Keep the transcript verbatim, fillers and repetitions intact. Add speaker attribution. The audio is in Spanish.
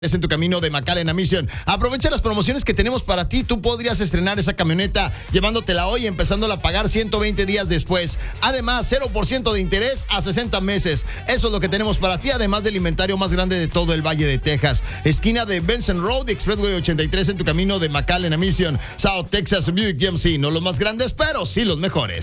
Speaker 1: Es en tu camino de McAllen a Mission. Aprovecha las promociones que tenemos para ti. Tú podrías estrenar esa camioneta llevándotela hoy, empezándola a pagar ciento veinte días después. Además, cero por ciento de interés a sesenta meses. Eso es lo que tenemos para ti, además del inventario más grande de todo el Valle de Texas. Esquina de Benson Road, Expressway ochenta y tres en tu camino de McAllen a Mission. South Texas Buick G M C. No los más grandes, pero sí los mejores.